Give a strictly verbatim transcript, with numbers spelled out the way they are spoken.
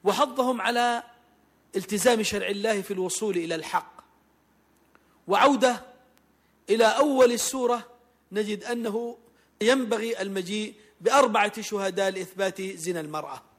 وحضهم على التزام شرع الله في الوصول إلى الحق. وعودة إلى أول السورة نجد أنه ينبغي المجيء بأربعة شهداء لإثبات زنا المرأة.